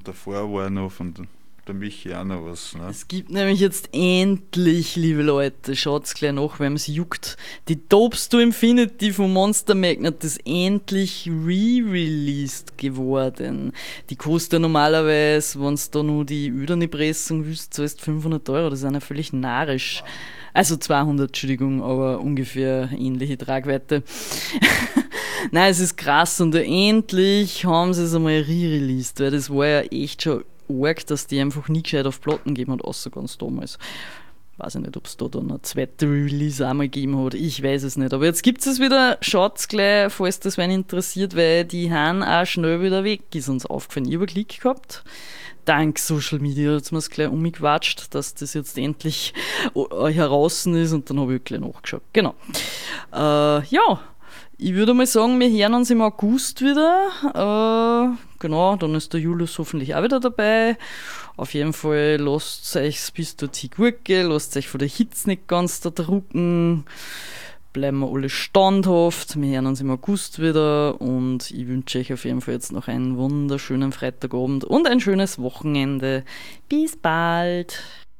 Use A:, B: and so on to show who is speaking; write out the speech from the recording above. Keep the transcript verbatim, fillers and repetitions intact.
A: Davor war noch von der, der Michi auch noch was. Ne?
B: Es gibt nämlich jetzt endlich, liebe Leute, schaut's gleich nach, wenn es juckt, die Topes to Infinity von Monster Magnet ist endlich re-released geworden. Die kostet ja normalerweise, wenn du da nur die Öderne Pressung willst, zahlst fünfhundert Euro, das ist ja völlig narrisch. Also zweihundert, Entschuldigung, aber ungefähr ähnliche Tragweite. Nein, es ist krass und endlich haben sie es einmal re-released, weil das war ja echt schon arg, dass die einfach nie gescheit auf Platten geben hat, außer ganz damals. Weiß ich nicht, ob es da dann eine zweite Release einmal gegeben hat, ich weiß es nicht. Aber jetzt gibt es wieder, schaut's gleich, falls das wen interessiert, weil die haben auch schnell wieder weg, ist uns aufgefallen. Ich habe Klick gehabt. Dank Social Media hat es mir gleich umgequatscht, dass das jetzt endlich heraus ist und dann habe ich gleich nachgeschaut. Genau. Äh, ja, ich würde mal sagen, wir hören uns im August wieder. Äh, genau, dann ist der Julius hoffentlich auch wieder dabei. Auf jeden Fall lasst es euch bis dorthin gut gehen, lasst euch von der Hitze nicht ganz da drucken. Bleiben wir alle standhaft. Wir hören uns im August wieder und ich wünsche euch auf jeden Fall jetzt noch einen wunderschönen Freitagabend und ein schönes Wochenende. Bis bald!